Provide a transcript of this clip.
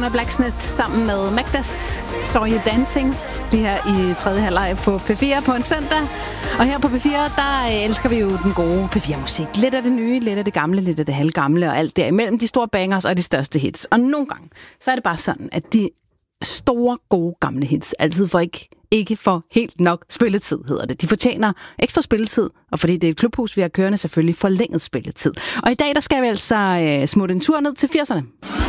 Jonah Blacksmith sammen med Magdas Saw You Dancing. Det her i tredje halvleg på P4 på en søndag. Og her på P4, der elsker vi jo den gode P4-musik. Lidt af det nye, lidt af det gamle, lidt af det halvgamle og alt derimellem. De store bangers og de største hits. Og nogle gange, så er det bare sådan, at de store, gode, gamle hits altid får ikke får helt nok spilletid, hedder det. De fortjener ekstra spilletid, og fordi det er et klubhus, vi har kørende, selvfølgelig forlænget spilletid. Og i dag, der skal vi altså smutte en tur ned til 80'erne.